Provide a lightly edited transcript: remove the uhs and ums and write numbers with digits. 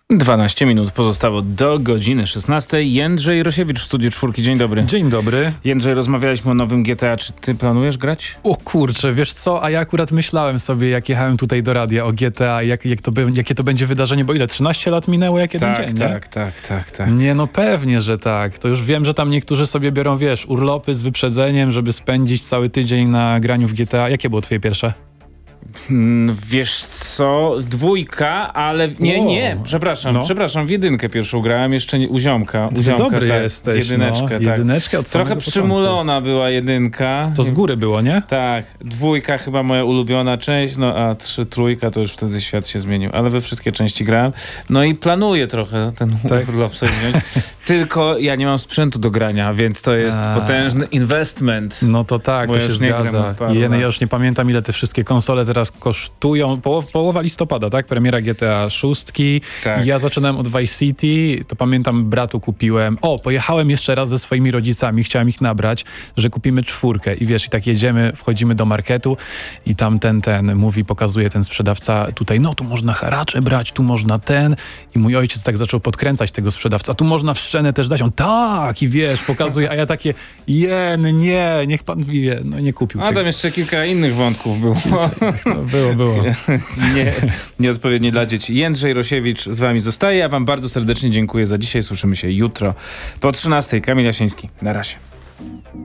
12 minut pozostało do godziny 16. Jędrzej Rosiewicz w Studiu Czwórki. Dzień dobry. Dzień dobry. Jędrzej, rozmawialiśmy o nowym GTA. Czy ty planujesz grać? O kurczę, wiesz co, a ja akurat myślałem sobie, jak jechałem tutaj do radia o GTA, jakie to będzie wydarzenie, bo ile? 13 lat minęło, jak jeden dzień, nie? Tak. Nie, no pewnie, że tak. To już wiem, że tam niektórzy sobie biorą, wiesz, urlopy z wyprzedzeniem, żeby spędzić cały tydzień na graniu w GTA. Jakie było twoje pierwsze? Wiesz co, 2, ale nie, przepraszam, w 1 pierwszą grałem, jeszcze nie, u ziomka. Ty dobry tak, jesteś, jedyneczkę, no. tak. Jedyneczkę od Trochę samego przymulona była 1. To z góry było, nie? Tak, 2 chyba moja ulubiona część, no a 3, 3 to już wtedy świat się zmienił, ale we wszystkie części grałem. No i planuję trochę ten urlop sobie wziąć. Tylko ja nie mam sprzętu do grania, więc to jest potężny investment. No to tak, Bo to ja się już nie gram zgadza. od paru Ja lat. już nie pamiętam, ile te wszystkie konsole teraz kosztują. Połowa listopada, tak? Premiera GTA 6. Tak. Ja zaczynałem od Vice City, to pamiętam, bratu kupiłem. Pojechałem jeszcze raz ze swoimi rodzicami, chciałem ich nabrać, że kupimy 4 i wiesz, i tak jedziemy, wchodzimy do marketu i tam ten mówi, pokazuje ten sprzedawca tutaj, no tu można haracze brać, tu można i mój ojciec tak zaczął podkręcać tego sprzedawca, tu można wszczenę też dać, on tak i wiesz, pokazuje, a ja takie, nie, niech pan wie, no nie kupił A tego. tam jeszcze kilka innych wątków było. No, było. Nieodpowiednie dla dzieci. Jędrzej Rosiewicz z wami zostaje. Ja wam bardzo serdecznie dziękuję za dzisiaj. Słyszymy się jutro po 13. Kamil Jasiński. Na razie.